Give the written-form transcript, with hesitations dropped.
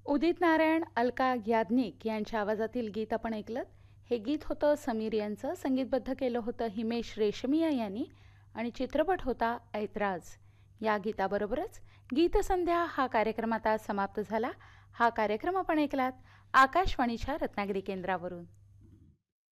उदित नारायण, अलका याज्ञिक यांच्या आवाजातील गीत आपण ऐकलं. हे गीत होतं समीर यांचं. संगीतबद्ध केलं होतं हिमेश रेशमिया यांनी आणि चित्रपट होता ऐतराज. या गीताबरोबरच गीतसंध्या हा कार्यक्रम आता समाप्त झाला. हा कार्यक्रम आपण ऐकलात आकाशवाणीच्या रत्नागिरी केंद्रावरून.